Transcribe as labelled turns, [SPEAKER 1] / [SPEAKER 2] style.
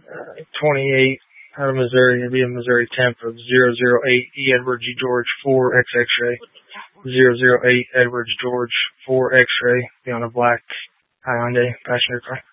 [SPEAKER 1] 28 out of Missouri. It'd be a Missouri temp of 008 E Edward G George 4 X X-ray. 008 Edwards George 4 X-ray. Be on a black Hyundai passenger car.